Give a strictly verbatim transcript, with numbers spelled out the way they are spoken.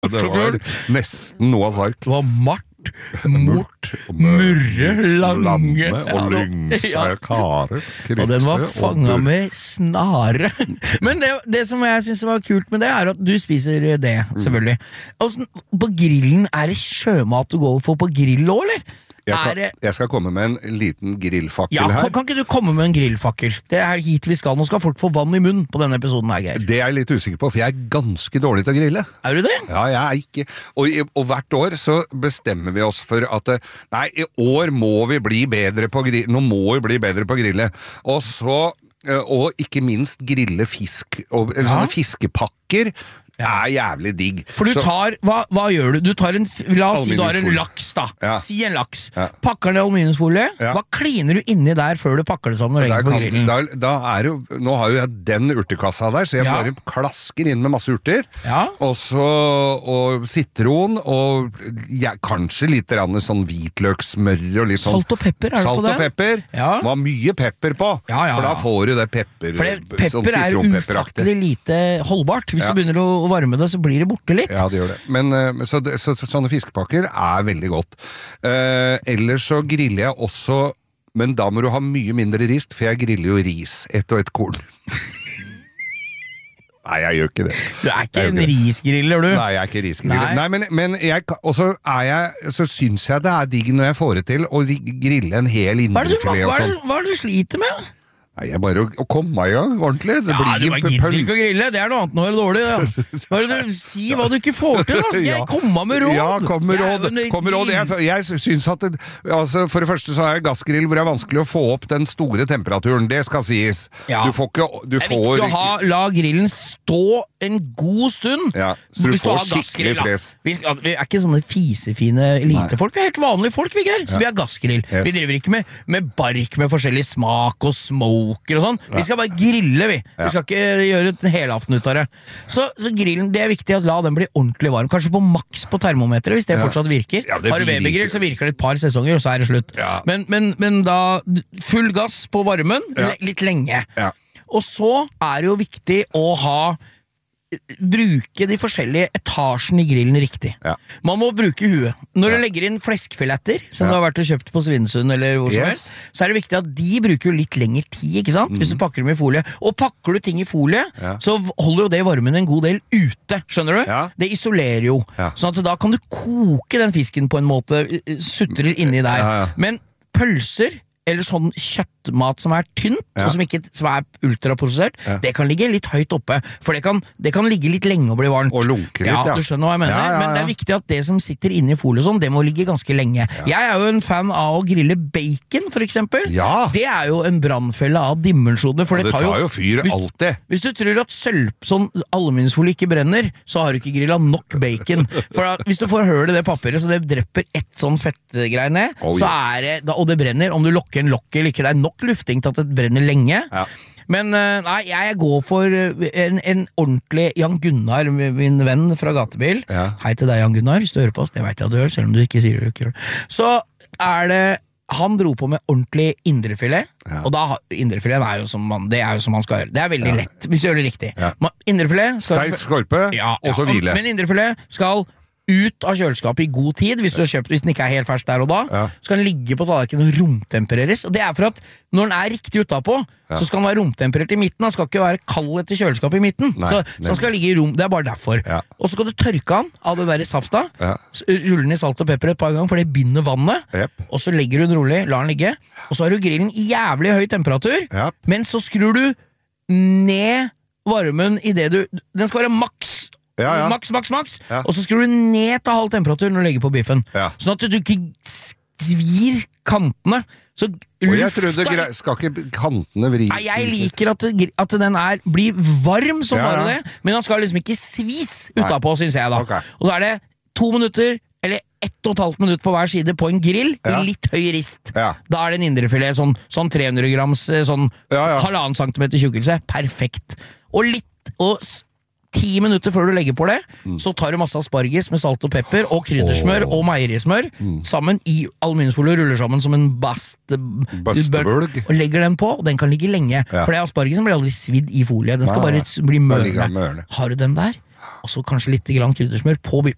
Det var nesten Noahs ark. Det var mart, mort, murre, lange og lyngse karer. Og den var fanget med snare. Men det, det som jeg synes var kult med det, er at du spiser det, selvfølgelig. Og på grillen, er det sjømat du går for på grill også, eller? Jeg, kan, jeg skal komme med en liten grillfakkel ja, her. Kan, kan ikke du komme med en grillfakkel? Det er hit vi skal. Nå skal folk få vann i munnen på denne episoden her, Geir. Det er jeg litt usikker på, for jeg er ganske dårlig til å grille. Er du det? Ja, jeg er ikke. Og, og hvert år så bestemmer vi oss for at nei, i år må vi bli bedre på grill. Nå må vi bli bedre på grille. Og så, og ikke minst grille fisk, og, eller ja. Sånne fiskepakker. Det er jævlig digg. For du tar, hva, hva gjør du? Du tar en, la oss si du har en laks da. Ja. Si en laks. Ja. Pakker den i aluminiumsfolie. Ja. Hva kliner du inni der før du pakker det sammen og legger på grillen? Da, da er jo, nå har jo jeg den urtekassa der, så jeg ja. Bare klasker inn med masse urter. Ja. Og så, og sitron, og ja, kanskje litt sånn hvitløksmør og litt sånn. Salt og pepper, er det Salt på det? Salt og pepper. Ja. Det var mye pepper på. Ja, ja, ja. For da får du det pepper. For det, pepper sånn er ufattelig lite holdbart. Hvis ja. Du begynner å varme det, så blir det borte litt. Ja, det gjør det. Men så, så, så, sånne fiskepakker er veldig godt. Eh, ellers så griller jeg også, men da må du ha mye mindre rist, for jeg griller jo ris, ett og ett korn. Nei, jeg gjør ikke det. Du er ikke en risgriller, du? Nei, jeg er ikke risgriller. Nei, Nei men, men jeg, også er jeg, så synes jeg det er digg når jeg får det til å grille en hel indrefilet. Hva, hva, hva, hva er det du sliter med? Nei, jeg bare å komme meg i gang ordentlig. Ja, du bare gidder ikke å grille. Det er noe annet nå er det dårlig. Ja. Bare du, si hva du ikke får til, da. Skal jeg komme med råd? Ja, kom med råd. Kom med råd. Jeg, jeg synes at det, altså, for det første så har jeg gassgrill hvor det er vanskelig å få opp den store temperaturen. Det skal sies. Ja. Du får ikke du Det er får, viktig å ha, la grillen stå en god stund. Ja, så du får skikkelig fres. Vi, vi er ikke sånne fisefine elitefolk. Vi er helt vanlige folk, vi er. Så ja. Vi har gassgrill. Yes. Vi driver ikke med, med bark med forskjellig smak og smoke og sånn. Vi skal bare grille, vi. Vi skal ikke gjøre et helaften ut av det. Så, så grillen, det er viktig å la den bli ordentlig varm. Kanskje på maks på termometeret, hvis det ja. Fortsatt virker. Ja, Har du Weber-grill, så virker det et par sesonger, og så er det slutt. Ja. Men, men, men da, full gass på varmen, ja. Litt lenge. Ja. Og så er det jo viktig å ha bruke de forskjellige etasjene i grillen riktig. Ja. Man må bruke huet. Når ja. Du legger inn fleskfiletter, som ja. Du har vært og kjøpt på Svinesund eller hvor som helst, yes. Så er det viktig at de bruker jo litt lengre tid, ikke sant? Mm. Hvis du pakker dem i folie. Og pakker du ting i folie, ja. Så holder jo det varmen en god del ute, skjønner du? Ja. Det isolerer jo. Ja. Sånn at da kan du koke den fisken på en måte, sutrer inni der. Ja, ja. Men pølser, eller sånn kjøttmat som er tynt, ja. Og som ikke som er ultraprosessert, ja. Det kan ligge litt høyt oppe, for det kan, det kan ligge litt lenge og bli varmt. Og lunke litt, ja. Ja, du skjønner hva jeg mener. Ja, ja, ja. Men det er viktig at det som sitter inne i folie sånn, det må ligge ganske lenge. Ja. Jeg er jo en fan av å grille bacon, for eksempel. Ja. Det er jo en brannfelle av dimensjoner, for det, det tar jo, tar jo fyr hvis, alltid. Hvis du tror at sølv, sånn aluminiumsfolie ikke brenner, så har du ikke grillet nok bacon. For at, hvis du får høl i det papiret, så det drepper ett sånn fettgreie ned, oh, så yes. er det, da, og det brenner, om du lokker en lokk eller ikke, det er nok lufting til at det brenner lenge. Ja. Men nei, jeg går for en, en ordentlig Jan Gunnar, min venn fra Gatebil. Ja. Hei til deg, Jan Gunnar, hvis du hører på oss. Det vet jeg at du gjør, selv om du ikke sier det. Så er det, han dro på med ordentlig indrefilet, ja. Og da, indrefilet er jo som man, det er jo som man skal gjøre. Det er veldig ja. Lett, hvis du gjør det riktig. Ja. Indrefilet skal... Steik skorpe, ja, og så hvile. Men indrefilet skal... ut av kjøleskapet i god tid, hvis du har kjøpt, hvis den ikke er helt fersk der og da, ja. Så skal den ligge på tallerkenen og romtempereres, og det er for at når den er riktig utapå, ja. Så skal den være romtemperert i midten, den skal ikke være kald etter kjøleskapet i midten, nei, så, så den skal ligge i rom, det er bare derfor. Ja. Og så skal du tørke den av det der i safta, ja. Rulle den i salt og pepper et par ganger, for det binder vannet, yep. Og så legger du den rolig, lar den ligge, og så har du grillen i jævlig høy temperatur, yep. Men så skrur du ned varmen i det du, den skal være maks, ja, ja. Maks, maks, maks, ja. Og så skrur du ned til halv temperatur når du legger på biffen, ja. Sånn at du ikke svir kantene. Så og jeg trodde, skal ikke kantene vri? Nei, jeg liker at, det, at den er, blir varm som ja, bare det, men den skal liksom ikke svis utapå, synes jeg da. Okay. Og så er det to minutter, eller ett og et halvt minutt på hver side på en grill, ja. I litt høy rist. Ja. Da er det en indrefilet, sånn, sånn tre hundre grams, sånn ja, ja. Halvannen centimeter tjukkelse, perfekt. Og litt, og ti minutter før du legger på det, mm. Så tar du masse asparges med salt og pepper og kryddersmør oh. og meierismør mm. sammen i aluminiumsfolie og ruller sammen som en bast, bastebølg og legger den på, og den kan ligge lenge, ja. For det aspargesen blir aldri svidd i folie, den skal Nei, bare bli mørne. Har du den der, og så kanskje litt grann kryddersmør på,